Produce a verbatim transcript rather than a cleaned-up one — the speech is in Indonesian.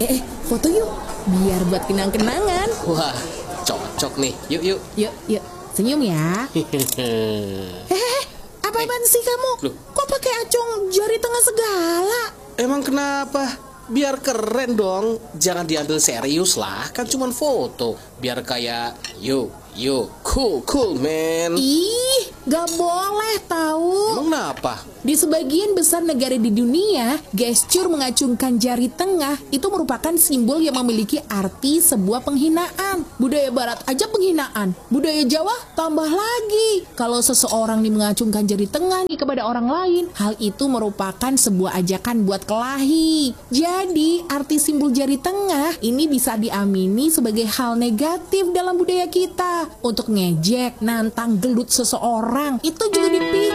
Eh, eh, foto yuk, biar buat kenang-kenangan. Wah, cocok nih. Yuk, yuk. Yuk, yuk, senyum ya. Hehehe, apa-apaan sih kamu? Loh. Kok pakai acung jari tengah segala? Emang kenapa? Biar keren dong. Jangan diambil serius lah. Kan cuma foto. Biar kayak yo, yo, cool, cool man. Ih, gak boleh tahu. Emang kenapa? Di sebagian besar negara di dunia, gestur mengacungkan jari tengah itu merupakan simbol yang memiliki arti sebuah penghinaan. Budaya barat aja penghinaan, budaya Jawa tambah lagi. Kalau seseorang nih mengacungkan jari tengah nih kepada orang lain, hal itu merupakan sebuah ajakan buat kelahi. Jadi, arti simbol jari tengah ini bisa diamini sebagai hal negatif dalam budaya kita. Untuk ngejek, nantang, gelut seseorang, itu juga dipikir